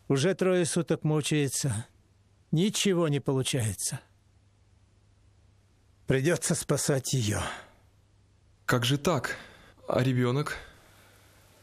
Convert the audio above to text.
Уже 3 суток мучается. Ничего не получается. Придется спасать ее. Как же так? А ребенок?